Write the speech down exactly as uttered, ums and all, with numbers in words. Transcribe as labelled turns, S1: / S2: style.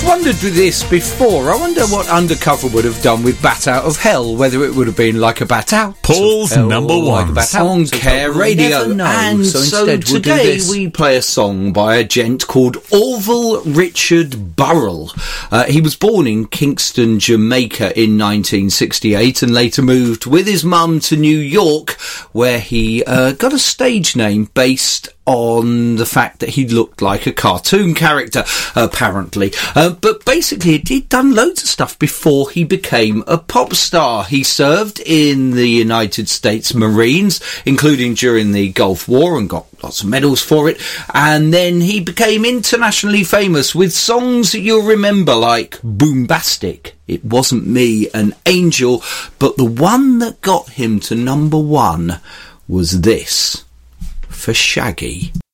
S1: I've wondered with this before. I wonder what Undercover would have done with Bat Out of Hell, whether it would have been like a Bat Out
S2: Paul's
S1: of Hell,
S2: number
S1: like
S2: one
S1: a Bat Out on Care Radio.
S3: Know.
S1: And
S3: so,
S1: so
S3: instead we'll do
S1: today
S3: this.
S1: we play a song by a gent called Orville Richard Burrell. Uh, he was born in Kingston, Jamaica in nineteen sixty-eight and later moved with his mum to New York, where he uh, got a stage name based on the fact that he looked like a cartoon character, apparently. Uh, but basically, he'd done loads of stuff before he became a pop star. He served in the United States Marines, including during the Gulf War, and got lots of medals for it. And then he became internationally famous with songs that you'll remember, like Boombastic, It Wasn't Me, and Angel. But the one that got him to number one was this. For Shaggy.